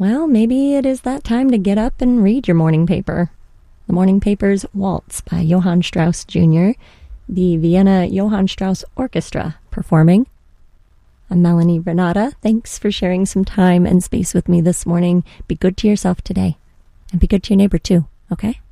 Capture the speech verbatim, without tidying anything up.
Well, maybe it is that time to get up and read your morning paper. The morning paper's Waltz by Johann Strauss Junior, the Vienna Johann Strauss Orchestra performing. I'm Melanie Renata. Thanks for sharing some time and space with me this morning. Be good to yourself today, and be good to your neighbor too, okay?